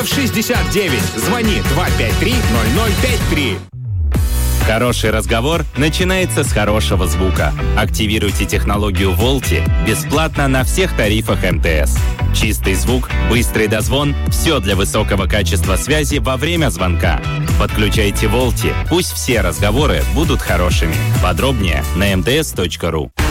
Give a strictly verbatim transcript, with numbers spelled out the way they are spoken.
тарифов шестьдесят девять. Звони два пять три ноль ноль пять три. Хороший разговор начинается с хорошего звука. Активируйте технологию Волти бесплатно на всех тарифах эм тэ эс. Чистый звук, быстрый дозвон – все для высокого качества связи во время звонка. Подключайте Волти, пусть все разговоры будут хорошими. Подробнее на эм тэ эс точка ру.